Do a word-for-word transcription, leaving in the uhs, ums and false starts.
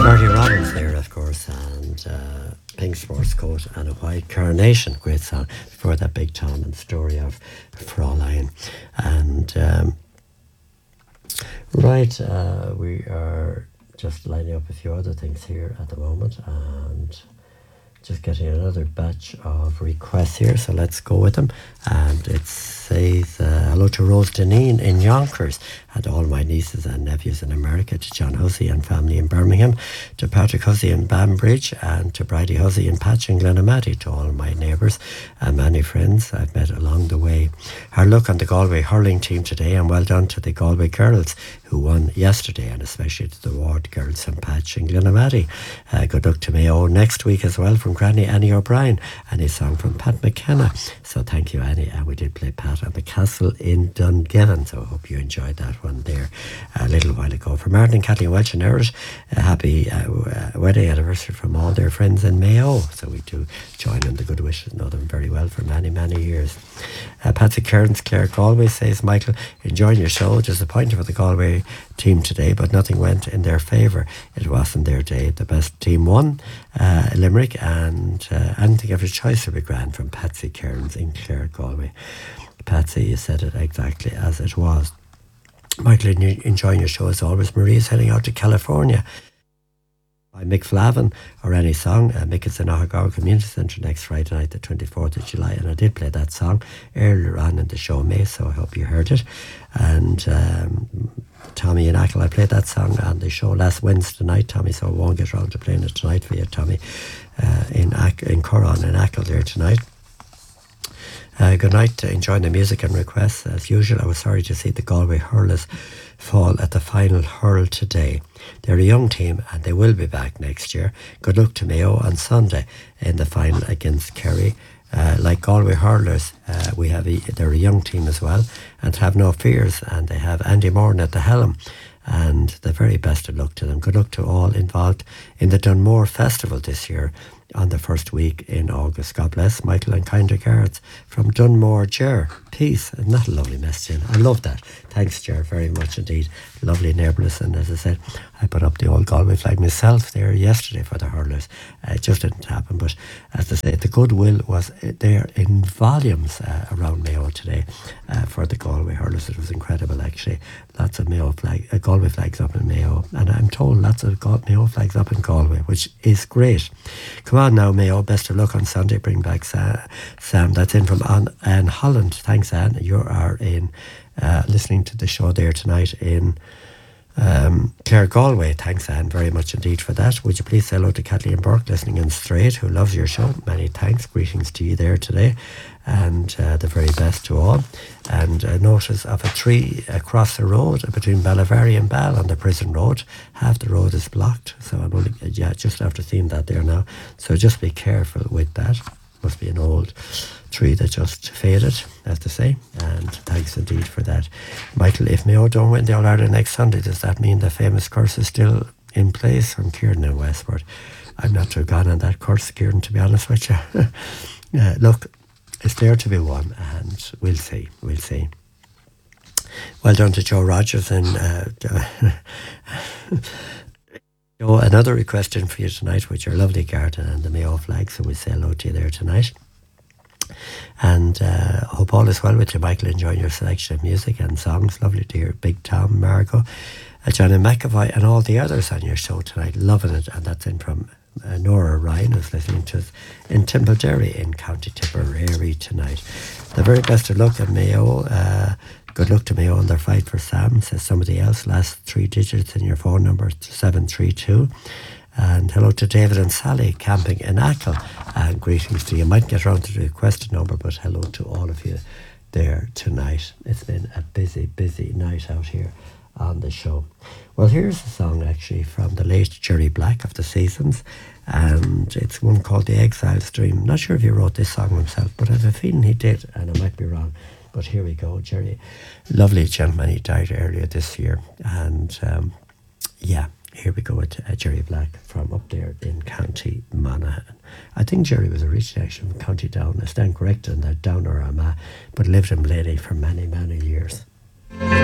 Marty Robbins there, of course, and uh, Pink Sports Coat and a White Carnation. Great song. Before that, Big Tom and Story of Fraulein. And um, right, uh, we are just lining up a few other things here at the moment and just getting another batch of requests here, so let's go with them. And it says, uh, hello to Rose Deneen in Yonkers, and all my nieces and nephews in America, to John Hussey and family in Birmingham, to Patrick Hussey in Banbridge, and to Bridie Hussey in Patch in Glenamaddy, to all my neighbours and many friends I've met along the way. Hard luck on the Galway hurling team today, and well done to the Galway girls who won yesterday, and especially to the Ward girls in Patch in Glenamaddy. Uh, good luck to Mayo next week as well from Granny Annie O'Brien, and a song from Pat McKenna. So thank you, Annie. And we did play Pat at the Castle in Dungiven, so I hope you enjoyed that one there a little while ago. For Martin and Kathleen Welch and Errett, a happy uh, uh, wedding anniversary from all their friends in Mayo. So we do join in the good wishes, know them very well for many, many years. Uh, Patsy Kearns, Clare Galway says, Michael, enjoying your show. Disappointed for the Galway team today, but nothing went in their favour. It wasn't their day. The best team won, uh, Limerick, and uh, anything of your choice would be grand. From Patsy Kearns in Clare Galway. Patsy, you said it exactly as it was. Michael, enjoying your show as always. Maria's heading out to California. By Mick Flavin or any song. Uh, Mick is in Ahagao Community Centre next Friday night, the twenty-fourth of July, and I did play that song earlier on in the show, May, so I hope you heard it. And um, Tommy in Ackle, I played that song on the show last Wednesday night, Tommy, so I won't get around to playing it tonight for you, Tommy, uh, in Ack- in Corran in Ackle there tonight. Uh, good night, uh, enjoying the music and requests as usual. I was sorry to see the Galway hurlers fall at the final hurl today. They're a young team and they will be back next year. Good luck to Mayo on Sunday in the final against Kerry. Uh, like Galway hurlers, uh, we have a, they're a young team as well, and have no fears, and they have Andy Moran at the helm, and the very best of luck to them. Good luck to all involved in the Dunmore Festival this year on the first week in August. God bless. Michael and kind regards from Dunmore, Ger. Peace. Isn't that a lovely message? I love that. Thanks, Ger, very much indeed. Lovely neighbourless, and as I said, I put up the old Galway flag myself there yesterday for the hurlers. Uh, it just didn't happen, but as I say, the goodwill was there in volumes uh, around Mayo today uh, for the Galway hurlers. It was incredible, actually. Lots of Mayo flag, uh, Galway flags up in Mayo, and I'm told lots of Gal- Mayo flags up in Galway, which is great. Come on now, Mayo. Best of luck on Sunday. Bring back Sa- Sam. That's in from Anne, Anne Holland. Thanks, Anne. You are in uh, listening to the show there tonight in um, Clare Galway. Thanks, Anne, very much indeed for that. Would you please say hello to Kathleen Burke, listening in Straight, who loves your show. Many thanks. Greetings to you there today, and uh, the very best to all. And uh, notice of a tree across the road between Ballavary and Ball on the Prison Road. Half the road is blocked, so I'm only yeah just after seeing that there now. So just be careful with that. Must be an old tree that just faded, as to say, and thanks indeed for that. Michael, if Mayo don't win the All-Ireland next Sunday, does that mean the famous curse is still in place? From Kieran in Westport. I'm not too gone on that curse, Kieran, to be honest with you. uh, look, it's there to be won, and we'll see, we'll see. Well done to Joe Rogers and uh, Joe, another request in for you tonight with your lovely garden and the Mayo flag, so we'll say hello to you there tonight. And uh, hope all is well with you, Michael, enjoying your selection of music and songs. Lovely to hear Big Tom, Margot, uh, Johnny McAvoy and all the others on your show tonight. Loving it. And that's in from uh, Nora Ryan, who's listening to us in Timblederry in County Tipperary tonight. The very best of luck at Mayo. Uh, good luck to Mayo on their fight for Sam, says somebody else. Last three digits in your phone number, seven three two. And hello to David and Sally camping in Ackle, and greetings to you. You might get around to the question number, but hello to all of you there tonight. It's been a busy, busy night out here on the show. Well, here's a song actually from the late Jerry Black of the Seasons, and it's one called The Exile's Dream. Not sure if he wrote this song himself, but I have a feeling he did, and I might be wrong. But here we go, Jerry. Lovely gentleman, he died earlier this year, and um, yeah. Here we go with uh, Jerry Black from up there in County Monaghan. I think Jerry was originally actually from County Down. I stand corrected on that, Down or Armagh, but lived in Blaney for many, many years.